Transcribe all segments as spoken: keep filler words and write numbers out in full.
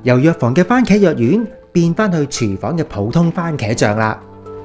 由藥房嘅番茄藥丸變返去廚房嘅普通番茄醬啦。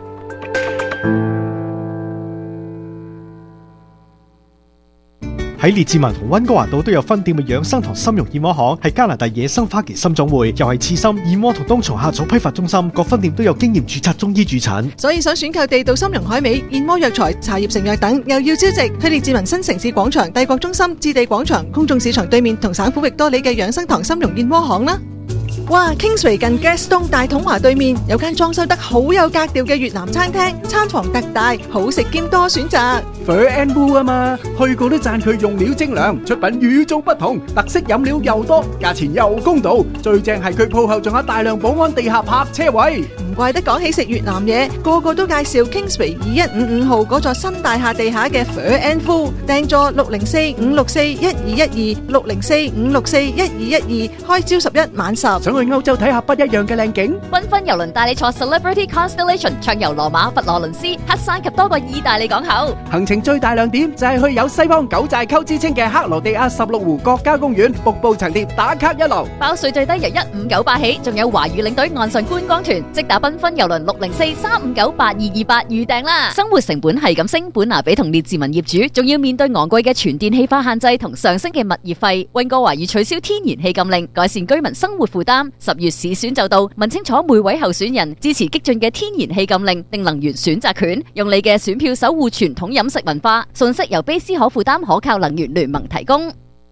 喺列治文同溫哥華島都有分店嘅養生堂參茸燕窩行，係加拿大野生花旗參種會，又係刺參、燕窩同冬蟲夏草批發中心，各分店都有經驗註冊中醫主診。 所以想選購地道參茸海味、燕窩藥材、茶葉成藥等，又要招值，去列治文新城市廣場、帝國中心、置地廣場、公眾市場對面同省府域多里嘅養生堂參茸燕窩行啦。哇 Kingsway 近 Gaston 大統華對面有間裝修得好有格調嘅越南餐廳，餐房特大，好食兼多選擇。 Fur and Wool 啊嘛，去過都讚佢用料精良，出品與眾不同，特色飲料又多，價錢又公道，最正係佢鋪後仲有大量保安地下泊車位。 唔怪得講起食越南嘢，個個都介紹 Kingsway 二一五五號嗰座新大廈地下嘅 Fur and Wool， 訂座六零四五六四一二一二六零四五六四一二一二，開朝十一晚十。 想去歐洲睇下不一樣嘅靚景， 繽紛郵輪帶你坐 Celebrity Constellation 暢遊羅馬、佛羅倫斯、黑山及多個意大利港口。 行程最大亮點就係去有西方九寨溝之稱嘅克羅地亞十六湖國家公園，瀑布層疊打卡一流， 包稅最低由一五九八起，仲有華語領隊岸上觀光團，即打繽紛郵輪六零四三五九八二二八預訂啦。生活成本係咁升，本拿比同列治文業主仲要面對昂貴嘅全電氣化限制同上升嘅物業費。溫哥華已取消天然氣禁令，改善居民生活負擔。十月市選就到，問清楚每位候選人支持激進嘅天然氣禁令定能源選擇權，用你嘅選票守護傳統飲食文化。信息由卑斯可負擔可靠能源聯盟提供。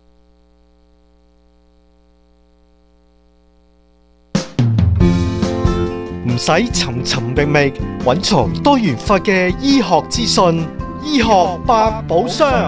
唔使尋尋覓覓，揾從多元化嘅醫學資訊，醫學百寶箱。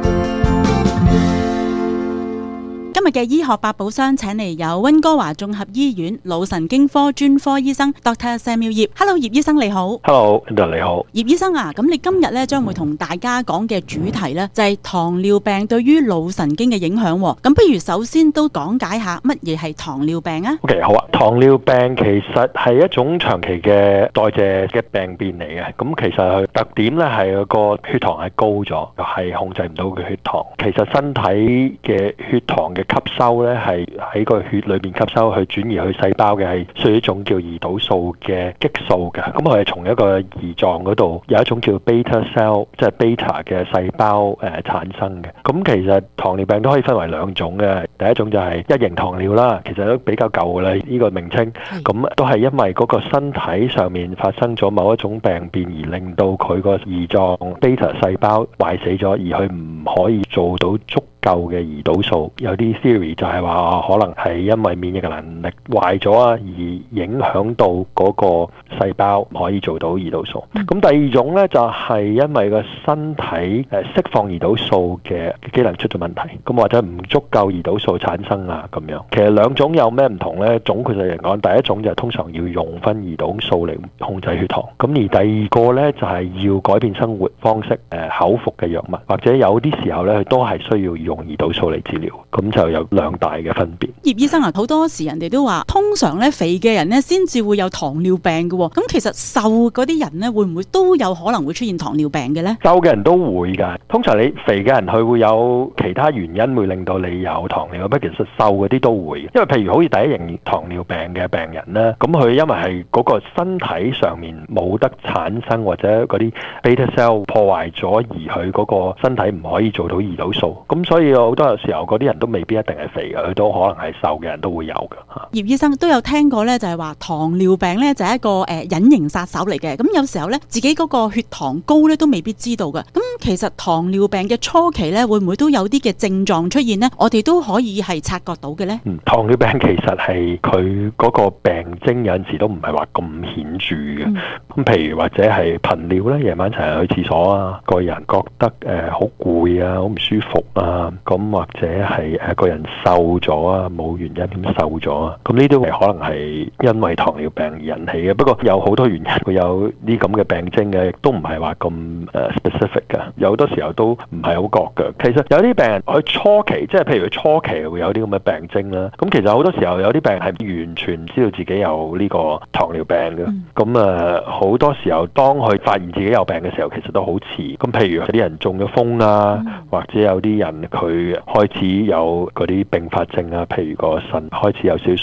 今日嘅醫學百寶箱請嚟有溫哥華綜合醫院腦神經科專科醫生 Doctor Samuel 葉。Hello 葉醫生你好。 Hello， 你好。 葉醫生啊，咁你今日咧將會同大家講嘅主題咧就係糖尿病對於腦神經嘅影響。咁不如首先都講解下乜嘢係糖尿病啊 ？OK， 好啊。糖尿病其實係一種長期嘅代謝嘅病變嚟嘅。咁其實佢特點咧係個血糖係高咗，又係控制唔到嘅血糖。其實身體嘅血糖嘅吸收咧係喺個血裏邊吸收，去轉移去細胞嘅係需要一種叫胰島素嘅激素嘅。咁佢係從一個胰臟嗰度有一種叫 beta cell， 即係 beta 嘅細胞誒、呃、產生嘅。咁其實糖尿病都可以分為兩種嘅，第一種就係一型糖尿啦，其實都比較舊噶啦呢個名稱。咁都係因為嗰個身體上面發生咗某一種病變，而令到佢個胰臟 beta 細胞壞死咗，而佢唔可以做到足夠嘅胰島素。有啲 theory 就係話可能係因為免疫嘅能力壞咗啊，而影響到嗰個細胞唔可以做到胰島素。咁、嗯、第二種呢，就係、是、因為個身體誒釋放胰島素嘅機能出咗問題，咁或者唔足夠胰島素產生啊咁樣。其實兩種有咩唔同呢？總括嚟講，第一種就係通常要用翻胰島素嚟控制血糖，咁而第二個呢，就係、是、要改變生活方式，誒口服嘅藥物，或者有啲時候呢，佢都係需要用胰島素嚟治療，咁就有兩大嘅分別。 葉醫生啊，好多時人哋都話，通常咧肥嘅人咧先至會有糖尿病嘅，咁其實瘦嗰啲人咧會唔會都有可能會出現糖尿病嘅咧？ 瘦嘅人都會㗎，通常你肥嘅人佢會有其他原因會令到你有糖尿病，不過其實瘦嗰啲都會，因為譬如好似第一型糖尿病嘅病人咧，咁佢因為係嗰個身體上面冇得產生或者嗰啲 beta cell 破壞咗，而佢嗰個身體唔可以做到胰島素，咁所以好多時候嗰啲人都未必一定係肥嘅，佢都可能係瘦嘅人都會有嘅。 葉醫生都有聽過咧，就係話糖尿病咧就係一個誒隱形殺手嚟嘅，咁有時候咧自己嗰個血糖高咧都未必知道嘅。咁其實糖尿病嘅初期咧會唔會都有啲嘅症狀出現呢？我哋都可以係察覺到嘅咧。 嗯，糖尿病其實係佢嗰個病徵有陣時都唔係話咁顯著嘅。咁、嗯、譬如或者係頻尿咧，夜晚成日去廁所啊，個人覺得誒好攰啊，好唔舒服啊，咁或者係誒個人瘦咗啊，冇原因點瘦咗啊，咁呢啲係可能係因為糖尿病而引起嘅。不過有好多原因會有啲咁嘅病徵嘅，亦都唔係話咁誒 specific 嘅，有好多時候都唔係好覺嘅。其實有啲病人佢初期，即係譬如佢初期會有啲咁嘅病徵啦。咁其實好多時候有啲病人係完全唔知道自己有呢個糖尿病嘅。咁誒好多時候當佢發現自己有病嘅時候，其實都好遲。咁譬如有啲人中咗風啊，嗯、或者有啲人佢開始有嗰啲併發症啊，譬如個腎開始有少